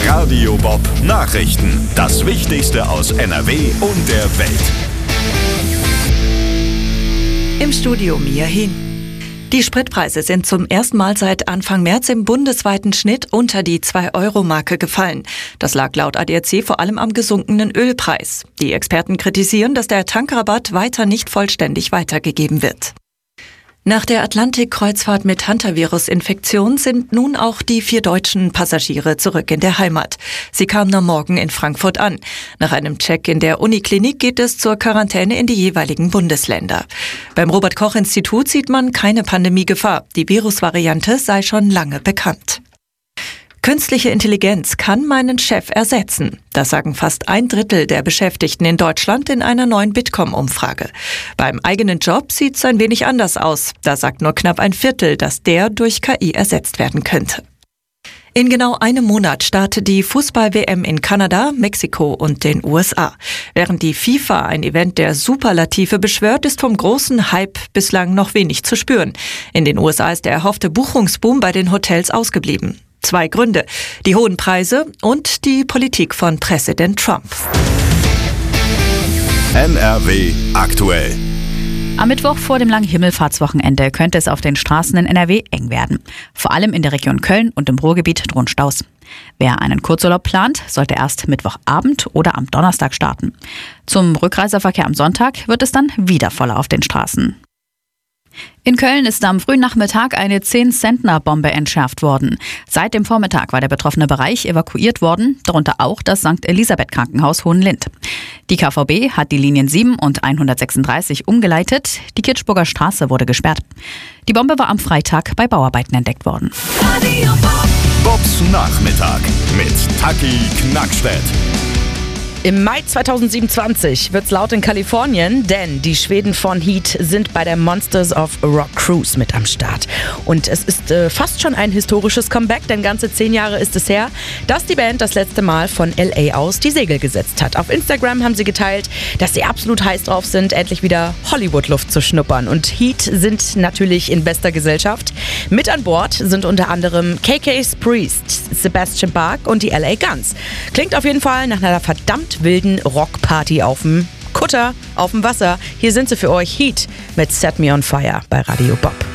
Radio Bob Nachrichten. Das Wichtigste aus NRW und der Welt. Im Studio Mia Hin. Die Spritpreise sind zum ersten Mal seit Anfang März im bundesweiten Schnitt unter die 2-Euro-Marke gefallen. Das lag laut ADAC vor allem am gesunkenen Ölpreis. Die Experten kritisieren, dass der Tankrabatt weiter nicht vollständig weitergegeben wird. Nach der Atlantik-Kreuzfahrt mit Hantavirus-Infektion sind nun auch die 4 deutschen Passagiere zurück in der Heimat. Sie kamen am Morgen in Frankfurt an. Nach einem Check in der Uniklinik geht es zur Quarantäne in die jeweiligen Bundesländer. Beim Robert-Koch-Institut sieht man keine Pandemiegefahr. Die Virusvariante sei schon lange bekannt. Künstliche Intelligenz kann meinen Chef ersetzen. Das sagen fast 1/3 der Beschäftigten in Deutschland in einer neuen Bitkom-Umfrage. Beim eigenen Job sieht es ein wenig anders aus. Da sagt nur knapp 1/4, dass der durch KI ersetzt werden könnte. In genau einem Monat startet die Fußball-WM in Kanada, Mexiko und den USA. Während die FIFA ein Event der Superlative beschwört, ist vom großen Hype bislang noch wenig zu spüren. In den USA ist der erhoffte Buchungsboom bei den Hotels ausgeblieben. 2 Gründe: die hohen Preise und die Politik von Präsident Trump. NRW aktuell. Am Mittwoch vor dem langen Himmelfahrtswochenende könnte es auf den Straßen in NRW eng werden. Vor allem in der Region Köln und im Ruhrgebiet drohen Staus. Wer einen Kurzurlaub plant, sollte erst Mittwochabend oder am Donnerstag starten. Zum Rückreiseverkehr am Sonntag wird es dann wieder voller auf den Straßen. In Köln ist am frühen Nachmittag eine 10-Zentner-Bombe entschärft worden. Seit dem Vormittag war der betroffene Bereich evakuiert worden, darunter auch das St. Elisabeth-Krankenhaus Hohenlind. Die KVB hat die Linien 7 und 136 umgeleitet. Die Kitschburger Straße wurde gesperrt. Die Bombe war am Freitag bei Bauarbeiten entdeckt worden. Bobs Nachmittag mit Taki Knackstedt. Im Mai 2027 wird's laut in Kalifornien, denn die Schweden von Heat sind bei der Monsters of Rock Cruise mit am Start. Und es ist fast schon ein historisches Comeback, denn ganze 10 Jahre ist es her, dass die Band das letzte Mal von LA aus die Segel gesetzt hat. Auf Instagram haben sie geteilt, dass sie absolut heiß drauf sind, endlich wieder Hollywood-Luft zu schnuppern. Und Heat sind natürlich in bester Gesellschaft. Mit an Bord sind unter anderem KK's Priest, Sebastian Bach und die LA Guns. Klingt auf jeden Fall nach einer verdammt wilden Rockparty auf dem Kutter, auf dem Wasser. Hier sind sie für euch, Heat mit Set Me on Fire bei Radio Bob.